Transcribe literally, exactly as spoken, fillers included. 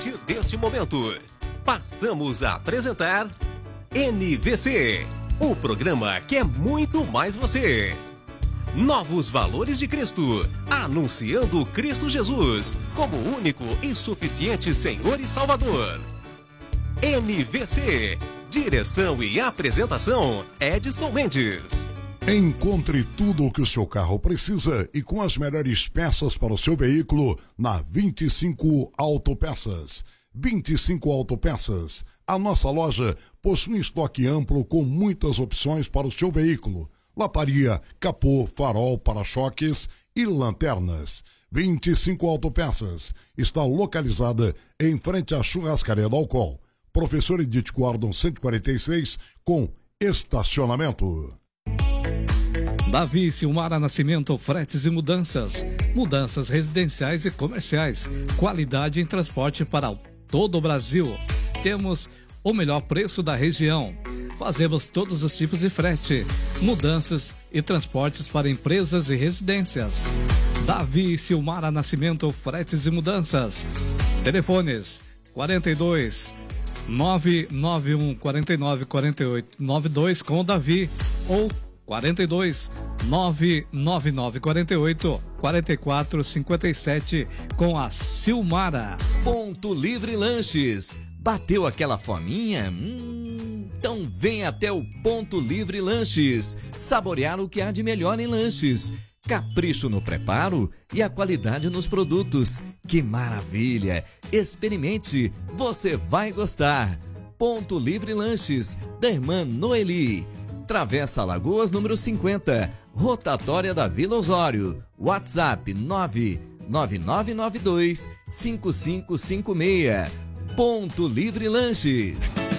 partir deste momento, passamos a apresentar N V C, o programa que é muito mais você. Novos valores de Cristo, anunciando Cristo Jesus como único e suficiente Senhor e Salvador. N V C, direção e apresentação, Edson Mendes. Encontre tudo o que o seu carro precisa e com as melhores peças para o seu veículo na vinte e cinco Autopeças. vinte e cinco Autopeças. A nossa loja possui um estoque amplo com muitas opções para o seu veículo. Lataria, capô, farol, para-choques e lanternas. vinte e cinco Autopeças. Está localizada em frente à Churrascaria do Alcol. Professor Edith Gordon cento e quarenta e seis com estacionamento. Davi Silmara Nascimento, fretes e mudanças. Mudanças residenciais e comerciais. Qualidade em transporte para todo o Brasil. Temos o melhor preço da região. Fazemos todos os tipos de frete, mudanças e transportes para empresas e residências. Davi Silmara Nascimento, fretes e mudanças. Telefones quarenta e dois, nove nove um, quarenta e nove, quarenta e oito, noventa e dois com o Davi ou quarenta e dois, nove nove nove, quarenta e oito, quarenta e quatro, cinquenta e sete com a Silmara. Ponto Livre Lanches. Bateu aquela fominha? Hum, então vem até o Ponto Livre Lanches. Saborear o que há de melhor em lanches. Capricho no preparo e a qualidade nos produtos. Que maravilha! Experimente, você vai gostar. Ponto Livre Lanches, da irmã Noeli. Travessa Alagoas, número cinquenta, Rotatória da Vila Osório. WhatsApp nove nove nove nove dois cinco cinco cinco seis. Ponto Livre Lanches.